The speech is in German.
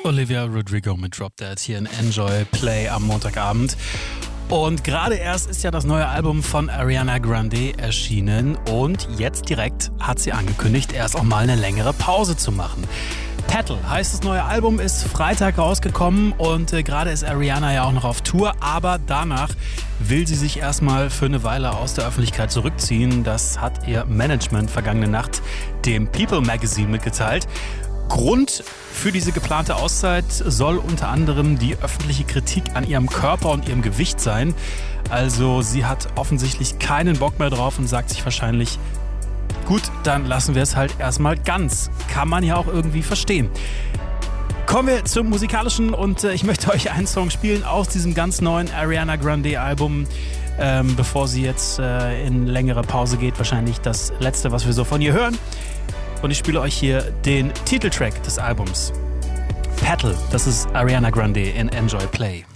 Olivia Rodrigo mit Drop Dead hier in Enjoy Play am Montagabend. Und gerade erst ist ja das neue Album von Ariana Grande erschienen und jetzt direkt hat sie angekündigt, erst auch mal eine längere Pause zu machen. Petal heißt das neue Album, ist Freitag rausgekommen und gerade ist Ariana ja auch noch auf Tour, aber danach will sie sich erstmal für eine Weile aus der Öffentlichkeit zurückziehen. Das hat ihr Management vergangene Nacht dem People Magazine mitgeteilt. Grund für diese geplante Auszeit soll unter anderem die öffentliche Kritik an ihrem Körper und ihrem Gewicht sein. Also sie hat offensichtlich keinen Bock mehr drauf und sagt sich wahrscheinlich, gut, dann lassen wir es halt erstmal ganz. Kann man ja auch irgendwie verstehen. Kommen wir zum Musikalischen und ich möchte euch einen Song spielen aus diesem ganz neuen Ariana Grande Album, bevor sie jetzt in längere Pause geht. Wahrscheinlich das letzte, was wir so von ihr hören. Und ich spiele euch hier den Titeltrack des Albums. Petal, das ist Ariana Grande in Enjoy Play.